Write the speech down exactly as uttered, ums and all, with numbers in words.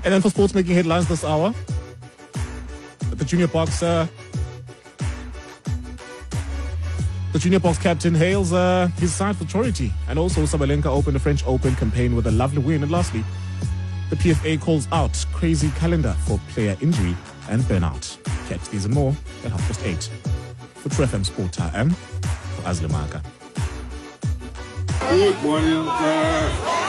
And then for sports making headlines this hour, the junior boxer, the junior box captain hails uh, his side for Chority. And also Sabalenka opened the French Open campaign with a lovely win. And lastly, the P F A calls out crazy calendar for player injury and burnout. Catch these and more at half past eight. For True F M Sport Time, for Azle Maka. Good morning, uh...